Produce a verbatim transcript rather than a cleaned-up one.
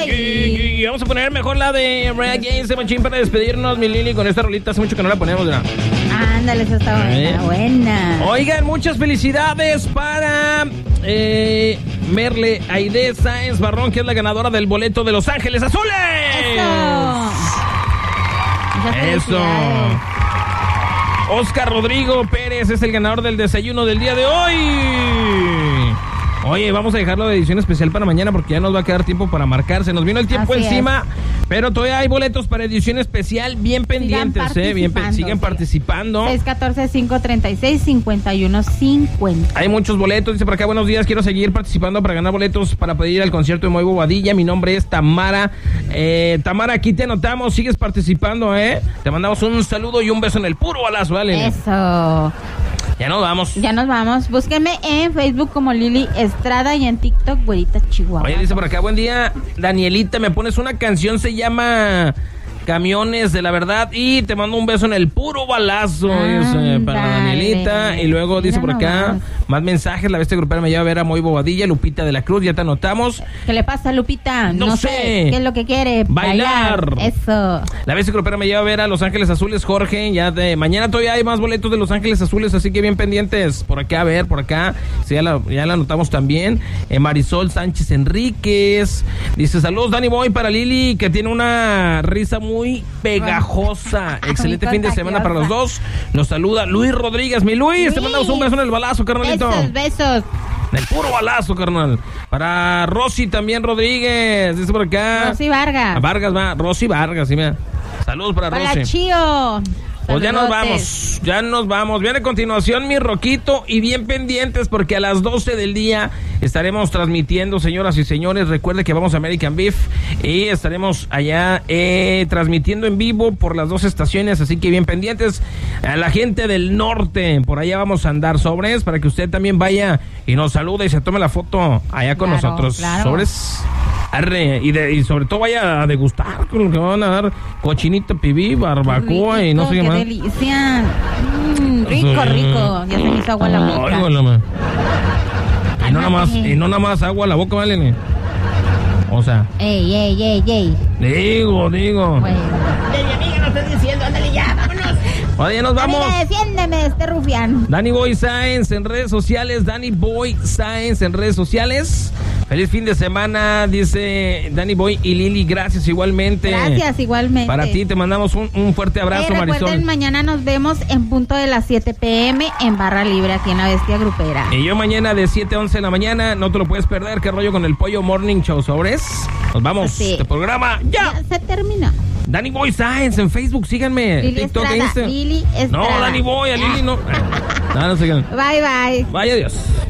Y vamos a poner mejor la de Rage Against the Machine para despedirnos, mi Lili, con esta rolita. Hace mucho que no la ponemos, ¿verdad? Ándale, esa está buena, ¿Eh? buena. Oigan, muchas felicidades para eh, Merle Aide Sáenz Barrón, que es la ganadora del boleto de Los Ángeles Azules. Eso. Eso. Oscar Rodrigo Pérez es el ganador del desayuno del día de hoy. Oye, vamos a dejarlo de edición especial para mañana porque ya nos va a quedar tiempo para marcar. Se nos vino el tiempo Así encima, es. Pero todavía hay boletos para edición especial bien pendientes, eh, bien pe- siguen participando. seis uno cuatro, cinco tres seis, cinco uno cinco cero. Hay muchos boletos, dice por acá, buenos días, quiero seguir participando para ganar boletos para pedir al concierto de Moy Bobadilla. Mi nombre es Tamara. Eh, Tamara, aquí te anotamos, sigues participando, ¿eh? Te mandamos un saludo y un beso en el puro balazo, ¿vale? Eso. Ya nos vamos. Ya nos vamos. Búsquenme en Facebook como Lili Estrada y en TikTok, Güerita Chihuahua. Oye, dice por acá, buen día, Danielita, me pones una canción, se llama Camiones de la Verdad, y te mando un beso en el puro balazo, dice, para Danielita. Y luego dice por acá, más mensajes, la bestia grupera me lleva a ver a Moy Bobadilla, Lupita de la Cruz, ya te anotamos. ¿Qué le pasa, Lupita? No, no sé. sé. ¿Qué es lo que quiere? Bailar. Bailar. Eso. La bestia grupera me lleva a ver a Los Ángeles Azules, Jorge, ya de mañana todavía hay más boletos de Los Ángeles Azules, así que bien pendientes, por acá, a ver, por acá, sí, ya la, ya la anotamos también. Eh, Marisol Sánchez Enríquez, dice, saludos Dani Boy para Lili, que tiene una risa muy muy pegajosa. Excelente fin de semana para los dos. Nos saluda Luis Rodríguez. Mi Luis, Luis, te mandamos un beso en el balazo, carnalito. Besos, besos. En el puro balazo, carnal. Para Rosy también Rodríguez. Dice por acá. Rosy Vargas. Vargas va. Rosy Vargas, sí, mira. Saludos para, para Rosy. Para Chío. Pues ya nos vamos, ya nos vamos. Viene a continuación mi Roquito y bien pendientes porque a las doce del día estaremos transmitiendo, señoras y señores. Recuerde que vamos a American Beef y estaremos allá eh, transmitiendo en vivo por las dos estaciones, así que bien pendientes. A la gente del norte, por allá vamos a andar, sobres, para que usted también vaya y nos salude y se tome la foto allá con claro, nosotros. Claro. Sobres. Arre, y, de, y sobre todo vaya a degustar con lo que van a dar, cochinita pibí, barbacoa rico, y no sé qué más. ¡Qué delicia! Mm, rico, sí. rico. Ya se me hizo agua la boca. Ay, bueno, y, no nada más, y no nada más agua a la boca, ¿vale? O sea. ¡Ey, ey, ey, ey! Digo, digo. Bueno. De mi amiga no estás diciendo, ándale ya, vámonos. Oye, ya nos vamos. Amiga, defiéndeme de este rufián. Danny Boy Sáenz en redes sociales, Danny Boy Sáenz en redes sociales. Feliz fin de semana, dice Danny Boy y Lili, gracias igualmente. Gracias igualmente. Para ti te mandamos un, un fuerte abrazo, eh, Marisol. Recuerden, mañana nos vemos en punto de las siete pm en Barra Libre, aquí en La Bestia Grupera. Y yo mañana de siete a once de la mañana, no te lo puedes perder, qué rollo con el Pollo Morning Show, sobres. Nos vamos, sí. este programa ya. Ya se terminó. Danny Boy Sáenz en Facebook, síganme. Lili TikTok, Estrada, Instagram. Lili Estrada. No, Danny Boy, a Lili no. No, no sigan. Bye, bye. Vaya Dios.